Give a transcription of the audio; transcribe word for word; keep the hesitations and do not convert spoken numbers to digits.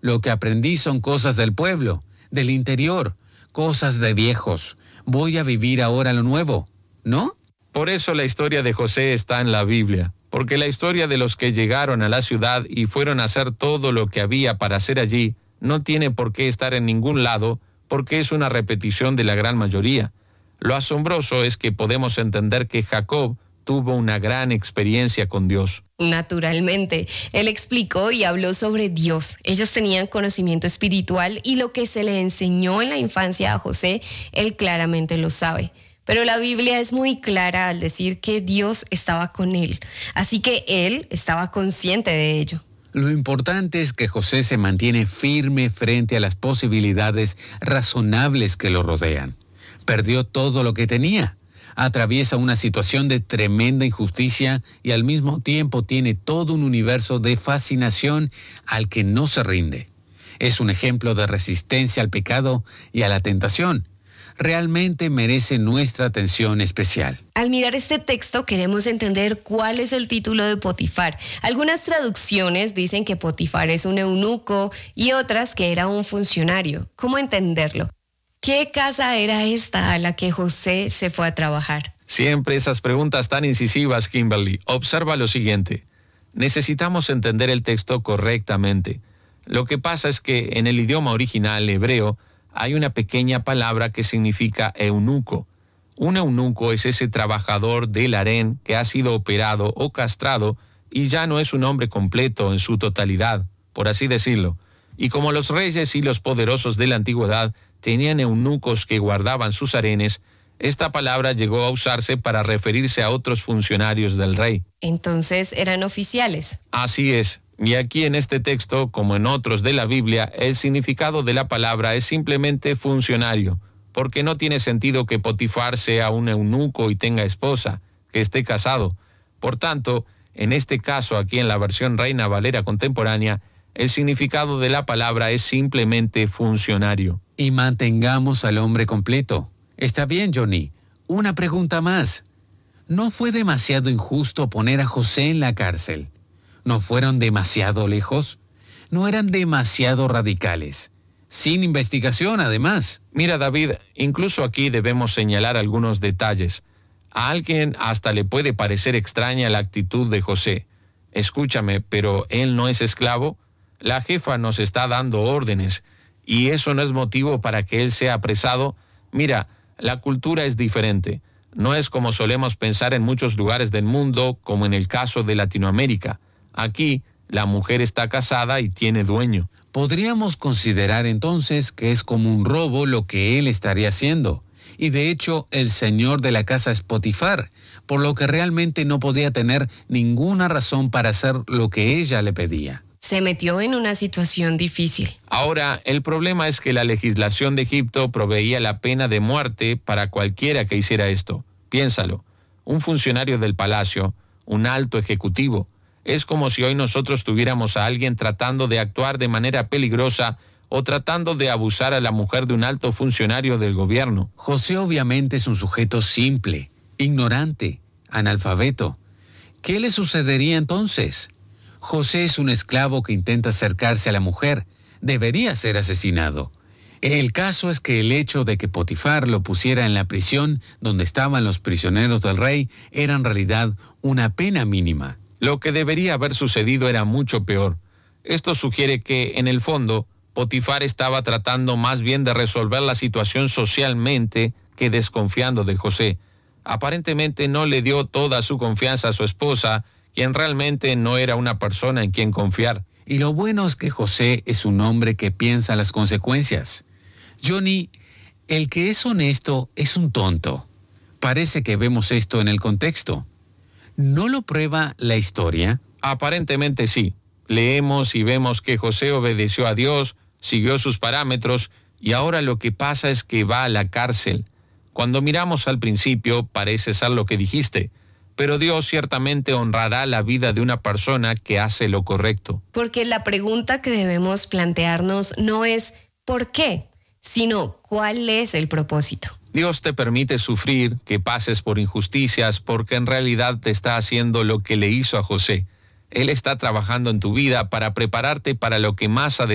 Lo que aprendí son cosas del pueblo, del interior, cosas de viejos. Voy a vivir ahora lo nuevo, ¿no? Por eso la historia de José está en la Biblia, porque la historia de los que llegaron a la ciudad y fueron a hacer todo lo que había para hacer allí no tiene por qué estar en ningún lado, porque es una repetición de la gran mayoría. Lo asombroso es que podemos entender que Jacob tuvo una gran experiencia con Dios. Naturalmente, él explicó y habló sobre Dios. Ellos tenían conocimiento espiritual y lo que se le enseñó en la infancia a José, él claramente lo sabe. Pero la Biblia es muy clara al decir que Dios estaba con él, así que él estaba consciente de ello. Lo importante es que José se mantiene firme frente a las posibilidades razonables que lo rodean. Perdió todo lo que tenía. Atraviesa una situación de tremenda injusticia y al mismo tiempo tiene todo un universo de fascinación al que no se rinde. Es un ejemplo de resistencia al pecado y a la tentación. Realmente merece nuestra atención especial. Al mirar este texto queremos entender cuál es el título de Potifar. Algunas traducciones dicen que Potifar es un eunuco y otras que era un funcionario. ¿Cómo entenderlo? ¿Qué casa era esta a la que José se fue a trabajar? Siempre esas preguntas tan incisivas, Kimberly. Observa lo siguiente. Necesitamos entender el texto correctamente. Lo que pasa es que en el idioma original hebreo hay una pequeña palabra que significa eunuco. Un eunuco es ese trabajador del harén que ha sido operado o castrado y ya no es un hombre completo en su totalidad, por así decirlo. Y como los reyes y los poderosos de la antigüedad tenían eunucos que guardaban sus harenes, esta palabra llegó a usarse para referirse a otros funcionarios del rey. Entonces, ¿eran oficiales? Así es. Y aquí en este texto, como en otros de la Biblia, el significado de la palabra es simplemente funcionario, porque no tiene sentido que Potifar sea un eunuco y tenga esposa, que esté casado. Por tanto, en este caso, aquí en la versión Reina Valera contemporánea, el significado de la palabra es simplemente funcionario. Y mantengamos al hombre completo. Está bien, Johnny. Una pregunta más. ¿No fue demasiado injusto poner a José en la cárcel? ¿No fueron demasiado lejos? ¿No eran demasiado radicales? Sin investigación, además. Mira, David, incluso aquí debemos señalar algunos detalles. A alguien hasta le puede parecer extraña la actitud de José. Escúchame, pero él no es esclavo. La jefa nos está dando órdenes, y eso no es motivo para que él sea apresado. Mira, la cultura es diferente. No es como solemos pensar en muchos lugares del mundo, como en el caso de Latinoamérica. Aquí, la mujer está casada y tiene dueño. Podríamos considerar entonces que es como un robo lo que él estaría haciendo. Y de hecho, el señor de la casa es Potifar, por lo que realmente no podía tener ninguna razón para hacer lo que ella le pedía. Se metió en una situación difícil. Ahora, el problema es que la legislación de Egipto proveía la pena de muerte para cualquiera que hiciera esto. Piénsalo, un funcionario del palacio, un alto ejecutivo, es como si hoy nosotros tuviéramos a alguien tratando de actuar de manera peligrosa o tratando de abusar a la mujer de un alto funcionario del gobierno. José obviamente es un sujeto simple, ignorante, analfabeto. ¿Qué le sucedería entonces? José es un esclavo que intenta acercarse a la mujer. Debería ser asesinado. El caso es que el hecho de que Potifar lo pusiera en la prisión donde estaban los prisioneros del rey era en realidad una pena mínima. Lo que debería haber sucedido era mucho peor. Esto sugiere que, en el fondo, Potifar estaba tratando más bien de resolver la situación socialmente que desconfiando de José. Aparentemente no le dio toda su confianza a su esposa, quien realmente no era una persona en quien confiar. Y lo bueno es que José es un hombre que piensa las consecuencias. Johnny, el que es honesto es un tonto. Parece que vemos esto en el contexto. ¿No lo prueba la historia? Aparentemente sí. Leemos y vemos que José obedeció a Dios, siguió sus parámetros, y ahora lo que pasa es que va a la cárcel. Cuando miramos al principio, parece ser lo que dijiste, pero Dios ciertamente honrará la vida de una persona que hace lo correcto. Porque la pregunta que debemos plantearnos no es ¿por qué?, sino ¿cuál es el propósito? Dios te permite sufrir, que pases por injusticias, porque en realidad te está haciendo lo que le hizo a José. Él está trabajando en tu vida para prepararte para lo que más adelante